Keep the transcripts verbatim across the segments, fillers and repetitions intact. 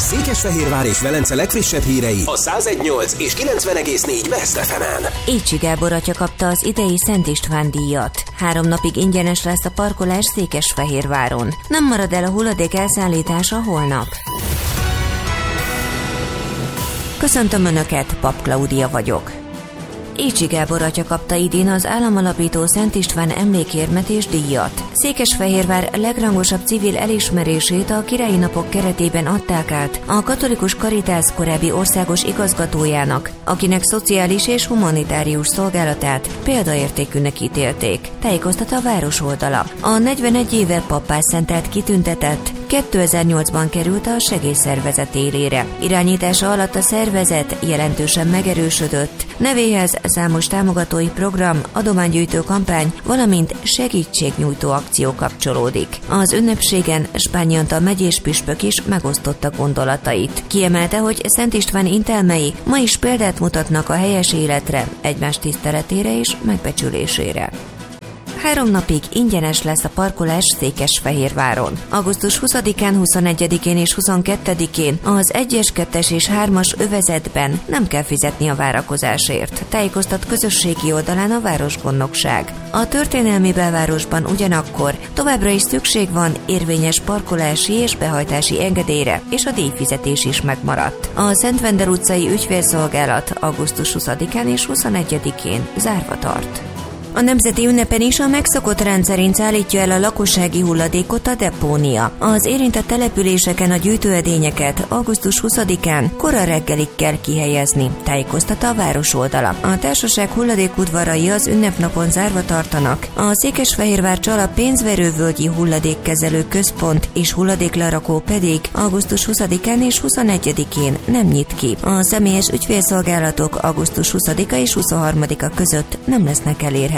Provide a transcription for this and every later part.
Székesfehérvár és Velence legfrissebb hírei a száz egy nyolc és kilencven egész négy Best ef emen. Écsi Gábor atya kapta az idei Szent István díjat. Három napig ingyenes lesz a parkolás Székesfehérváron. Nem marad el a hulladék elszállítása holnap. Köszöntöm Önöket, Pap Klaudia vagyok. Écsi Gábor atya kapta idén az államalapító Szent István emlékérmet és díjat. Székesfehérvár legrangosabb civil elismerését a Királyi Napok keretében adták át a Katolikus Karitász korábbi országos igazgatójának, akinek szociális és humanitárius szolgálatát példaértékűnek ítélték, tájékoztat a város oldala. A negyvenegy éve pappá szentelt kitüntetett kétezer-nyolcban került a segélyszervezet élére. Irányítása alatt a szervezet jelentősen megerősödött, nevéhez számos támogatói program, adománygyűjtő kampány, valamint segítségnyújtó akció kapcsolódik. Az ünnepségen Spányi Antal megyés püspök is megosztotta gondolatait. Kiemelte, hogy Szent István intelmei ma is példát mutatnak a helyes életre, egymás tiszteletére és megbecsülésére. Három napig ingyenes lesz a parkolás Székesfehérváron. augusztus huszadikán, huszonegyedikén és huszonkettedikén az egyes, kettes és hármas övezetben nem kell fizetni a várakozásért, tájékoztat közösségi oldalán a városgondnokság. A történelmi belvárosban ugyanakkor továbbra is szükség van érvényes parkolási és behajtási engedélyre, és a díjfizetés is megmaradt. A Szentvender utcai ügyfélszolgálat augusztus huszadikán és huszonegyedikén zárva tart. A nemzeti ünnepen is a megszokott rendszerint szállítja el a lakossági hulladékot a depónia. Az érintett településeken a gyűjtőedényeket augusztus huszadikán kora reggelig kell kihelyezni, tájékoztatta a város oldala. A társaság hulladékudvarai az ünnepnapon zárva tartanak, a Székesfehérvár Csala pénzverővölgyi hulladékkezelő központ és hulladéklerakó pedig augusztus huszadikán és huszonegyedikén nem nyit ki. A személyes ügyfélszolgálatok augusztus huszadika és huszonharmadika között nem lesznek elérhetők.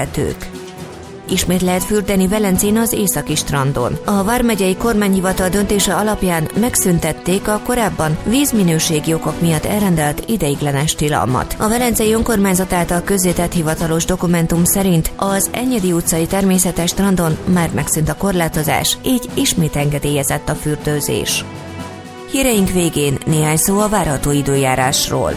Ismét lehet fürdeni Velencén az északi strandon. A vármegyei kormányhivatal döntése alapján megszüntették a korábban vízminőségi okok miatt elrendelt ideiglenes tilalmat. A Velencei Önkormányzat által közzétett hivatalos dokumentum szerint az Enyedi utcai természetes strandon már megszűnt a korlátozás, így ismét engedélyezett a fürdőzés. Híreink végén néhány szó a várható időjárásról.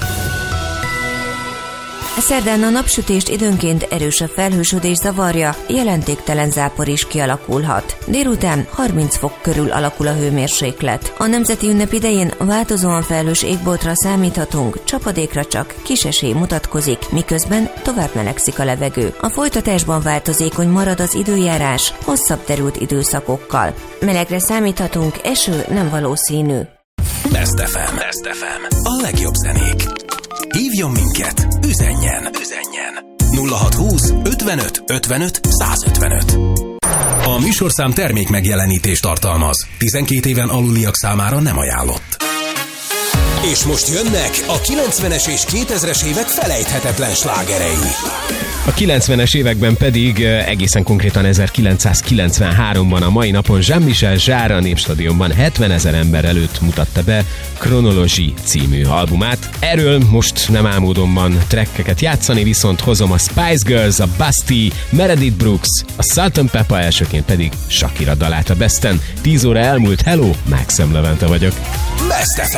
Szerdán a napsütést időnként erősebb felhősödés zavarja, jelentéktelen zápor is kialakulhat. Délután harminc fok körül alakul a hőmérséklet. A nemzeti ünnep idején változóan felhős égboltra számíthatunk, csapadékra csak kis esély mutatkozik, miközben tovább melegszik a levegő. A folytatásban változékony marad az időjárás, hosszabb terült időszakokkal. Melegre számíthatunk, eső nem valószínű. Best ef em. Best ef em. A legjobb zenék. Hívjon minket, üzenjen, üzenjen. nulla hat húsz ötvenöt ötvenöt százötvenöt. A műsorszám termék megjelenítést tartalmaz. tizenkét éven aluliak számára nem ajánlott. És most jönnek a kilencvenes és kétezres évek felejthetetlen slágerei. A kilencvenes években pedig egészen konkrétan ezerkilencszázkilencvenháromban a mai napon Jean-Michel Jarre a Népstadionban hetvenezer ember előtt mutatta be Chronology című albumát. Erről most nem álmodomban trekkeket játszani, viszont hozom a Spice Girls, a Bastille, Meredith Brooks, a Salt and Pepper, elsőként pedig Shakira dalát a Besten. tíz óra elmúlt, hello, Maxim Levente vagyok. Best ef